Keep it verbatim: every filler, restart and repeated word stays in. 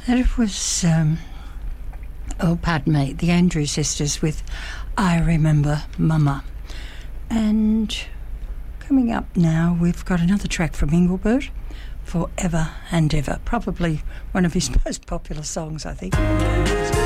That was, um, oh, pardon me, the Andrew Sisters with I Remember Mama. And coming up now, we've got another track from Engelbert, Forever and Ever. Probably one of his most popular songs, I think.